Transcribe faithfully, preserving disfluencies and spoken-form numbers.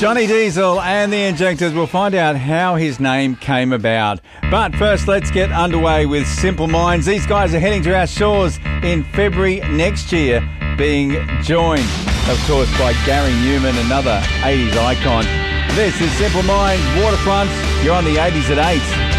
Johnny Diesel and the Injectors. Will find out how his name came about. But first, let's get underway with Simple Minds. These guys are heading to our shores in February next year, being joined, of course, by Gary Newman, another eighties icon. This is Simple Minds, Waterfront. You're on the eighties at eight.